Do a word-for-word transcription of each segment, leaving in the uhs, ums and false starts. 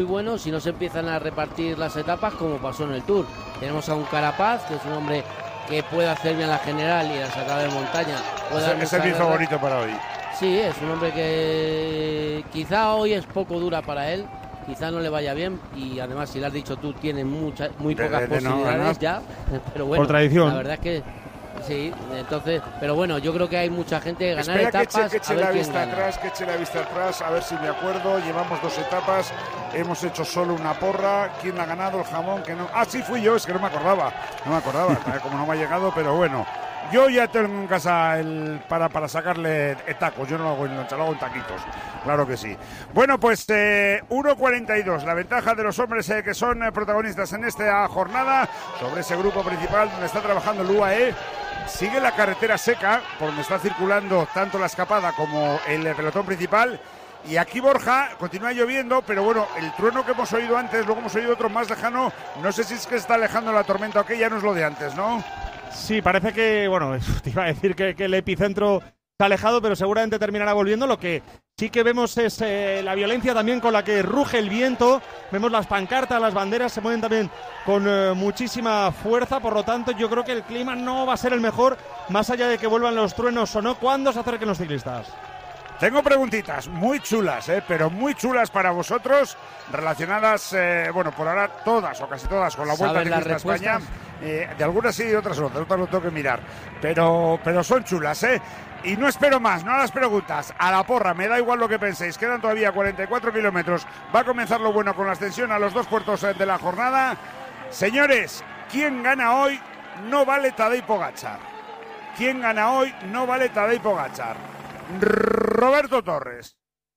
muy bueno si no se empiezan a repartir las etapas como pasó en el Tour. Tenemos a un Carapaz, que es un hombre que puede hacer bien la general y la sacada de montaña. Ese, ese es mi favorito para hoy. Sí, es un hombre que quizá hoy es poco dura para él, quizá no le vaya bien, y además, si lo has dicho tú, tiene mucha, muy de, pocas de, de posibilidades no, ya, pero bueno, por tradición. La verdad es que sí, entonces, pero bueno, yo creo que hay mucha gente que ganar Espera etapas. Que eche, que eche a ver la quién vista gana. atrás, que eche la vista atrás, a ver si me acuerdo. Llevamos dos etapas, hemos hecho solo una porra. ¿Quién ha ganado? El jamón, que no. Ah, sí, fui yo, es que no me acordaba. No me acordaba, como no me ha llegado, pero bueno. Yo ya tengo en casa el para, para sacarle tacos, yo no lo hago en loncha, lo hago en taquitos, claro que sí. Bueno, pues eh, uno cuarenta y dos, la ventaja de los hombres eh, que son eh, protagonistas en esta jornada sobre ese grupo principal donde está trabajando el U A E. Sigue la carretera seca, por donde está circulando tanto la escapada como el pelotón principal. Y aquí, Borja, continúa lloviendo, pero bueno, el trueno que hemos oído antes, luego hemos oído otro más lejano. No sé si es que está alejando la tormenta o qué, ya no es lo de antes, ¿no? Sí, parece que, bueno, te iba a decir que, que el epicentro está alejado, pero seguramente terminará volviendo. Lo que sí que vemos es eh, la violencia también con la que ruge el viento. Vemos las pancartas, las banderas se mueven también con eh, muchísima fuerza. Por lo tanto, yo creo que el clima no va a ser el mejor, más allá de que vuelvan los truenos o no. ¿Cuándo se acerquen los ciclistas? Tengo preguntitas muy chulas, eh, pero muy chulas para vosotros, relacionadas, eh, bueno, por ahora todas o casi todas con la Vuelta Ciclista a España. Eh, de algunas sí y de otras no, de otras lo tengo que mirar. Pero, pero son chulas, ¿eh? Y no espero más, no a las preguntas, a la porra, me da igual lo que penséis. Quedan todavía cuarenta y cuatro kilómetros. Va a comenzar lo bueno con la ascensión a los dos puertos de la jornada. Señores, ¿quién gana hoy? No vale Tadej Pogačar. ¿Quién gana hoy? No vale Tadej Pogačar. Roberto Torres.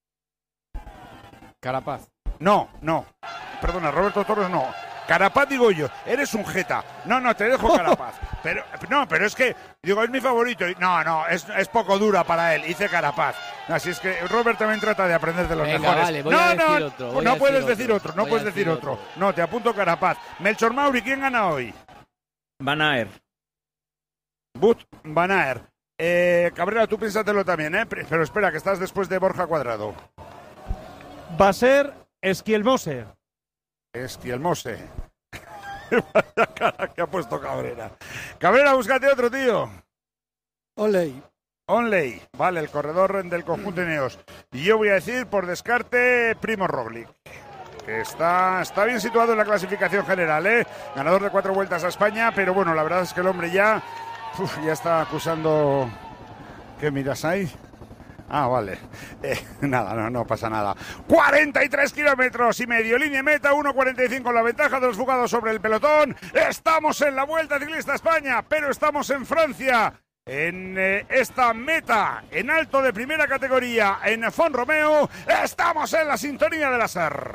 Carapaz. No, no. Perdona, Roberto Torres no. Carapaz digo yo, eres un jeta. No, no, te dejo Carapaz. Pero no, pero es que, digo, es mi favorito. No, no, es, es poco dura para él. Hice Carapaz. Así es que Robert también trata de aprender de los Venga, mejores. Vale, voy no, a decir no, otro, voy no a puedes decir decir otro, no voy puedes decir decir otro. otro. No, te apunto Carapaz. Melchor Mauri, ¿quién gana hoy? Van Aert. Wout Van Aert. Eh, Cabrera, tú piénsatelo también, ¿eh? Pero espera, que estás después de Borja Cuadrado. Va a ser Esquielmose. Esquielmose. Vaya cara que ha puesto Cabrera. Cabrera, búscate otro, tío. Oley. Onley, vale, el corredor del conjunto Ineos. Y yo voy a decir, por descarte, Primo Roglic. Que está, está bien situado en la clasificación general, ¿eh? Ganador de cuatro vueltas a España, pero bueno, la verdad es que el hombre ya, uf, ya está acusando... ¿Qué miras ahí? Ah, vale. Eh, nada, no, no pasa nada. cuarenta y tres kilómetros y medio, línea meta, uno cuarenta y cinco la ventaja de los fugados sobre el pelotón. Estamos en la Vuelta Ciclista a España, pero estamos en Francia. En eh, esta meta, en alto de primera categoría, en Font-Romeu, estamos en la sintonía de la S E R.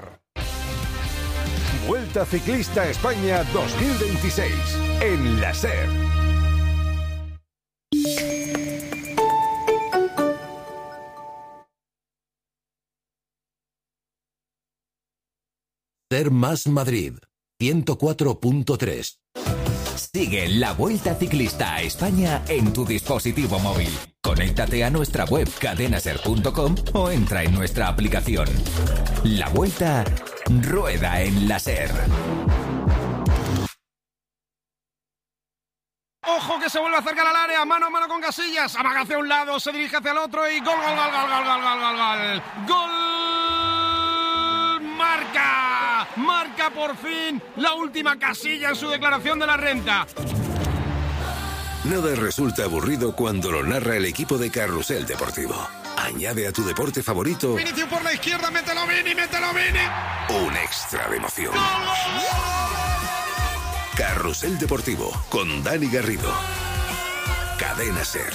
Vuelta Ciclista a España dos mil veintiséis, en la S E R. Ser Más Madrid, ciento cuatro punto tres. Sigue la Vuelta Ciclista a España en tu dispositivo móvil. Conéctate a nuestra web cadenaser punto com o entra en nuestra aplicación. La Vuelta rueda en la S E R. Ojo que se vuelve a acercar al área, mano a mano con Casillas, amaga hacia un lado, se dirige hacia el otro y gol, gol, gol, gol, gol, gol, gol, gol, gol. ¡Gol! ¡Marca! Marca por fin la última Casilla en su declaración de la renta. Nada resulta aburrido cuando lo narra el equipo de Carrusel Deportivo. Añade a tu deporte favorito Vinicius por la izquierda, mételo Vini, mételo Vini. un extra de emoción. ¡Gol, gol, gol! Carrusel Deportivo con Dani Garrido. Cadena SER.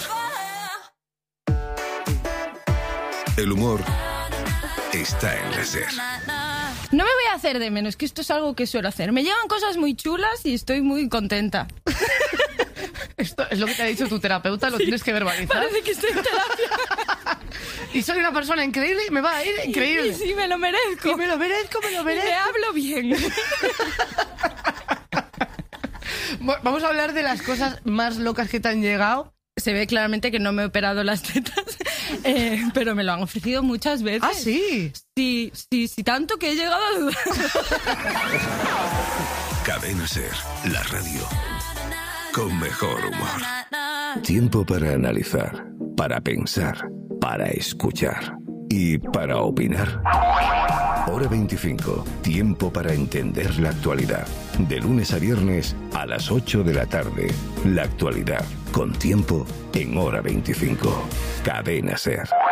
El humor está en la SER. No me voy a hacer de menos, que esto es algo que suelo hacer. Me llegan cosas muy chulas y estoy muy contenta. Esto es lo que te ha dicho tu terapeuta, lo sí, tienes que verbalizar. Parece que estoy en terapia. Y soy una persona increíble y me va a ir increíble. Sí, sí, me lo merezco. Y me lo merezco, me lo merezco. Y me hablo bien. Vamos a hablar de las cosas más locas que te han llegado. Se ve claramente que no me he operado las tetas. Eh, pero me lo han ofrecido muchas veces. ¿Ah, sí? Sí, sí, sí, tanto que he llegado a dudar. Cadena Ser, la radio con mejor humor. Tiempo para analizar, para pensar, para escuchar y para opinar. Hora veinticinco, tiempo para entender la actualidad. De lunes a viernes a las ocho de la tarde. La actualidad, con tiempo en Hora veinticinco. Cadena Ser.